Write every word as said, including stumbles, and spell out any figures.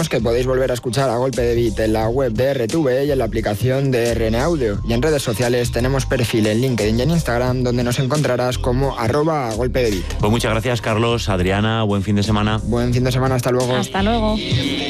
recordamos que podéis volver a escuchar A Golpe de Beat en la web de R T V y en la aplicación de R N Audio. Y en redes sociales tenemos perfil en LinkedIn y en Instagram, donde nos encontrarás como arroba A Golpe de Beat. Pues muchas gracias, Carlos, Adriana, buen fin de semana. Buen fin de semana, hasta luego. Hasta luego.